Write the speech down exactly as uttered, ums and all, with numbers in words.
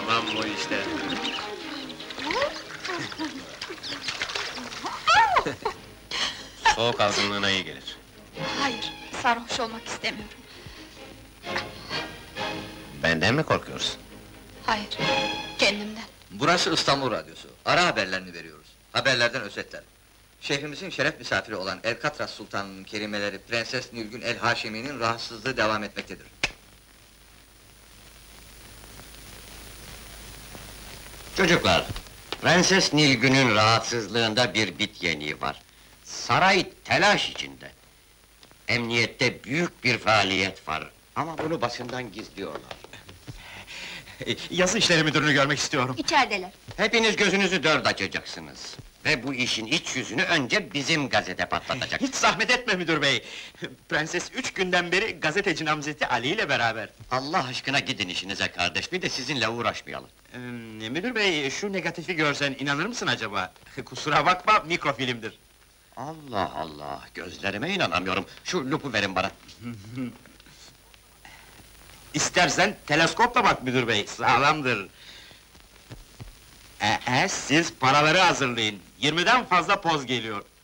Tamam bu işte. Soğuk algınlığına iyi gelir. Hayır, sarhoş olmak istemiyorum. Benden mi korkuyorsun? Hayır, kendimden. Burası İstanbul Radyosu. Ara haberlerini veriyoruz. Haberlerden özetler. Şehrimizin şeref misafiri olan Elkatras Sultanı'nın kerimeleri Prenses Nilgün el Haşimi'nin rahatsızlığı devam etmektedir. Çocuklar, Prenses Nilgün'ün rahatsızlığında bir bit yeniği var. Saray telaş içinde. Emniyette büyük bir faaliyet var. Ama bunu basından gizliyorlar. Yazı işleri müdürünü görmek istiyorum. İçerideler. Hepiniz gözünüzü dört açacaksınız. Ve bu işin iç yüzünü önce bizim gazete patlatacak. Hiç zahmet etme müdür bey! Prenses üç günden beri gazeteci namzeti Ali ile beraber. Allah aşkına gidin işinize kardeş, bir de sizinle uğraşmayalım. Ee, müdür bey, şu negatifi görsen inanır mısın acaba? Kusura bakma, mikrofilmdir. Allah Allah, gözlerime inanamıyorum. Şu lupu verin bana. İstersen teleskopla bak müdür bey, sağlamdır. Ee, siz paraları hazırlayın, yirmiden fazla poz geliyor.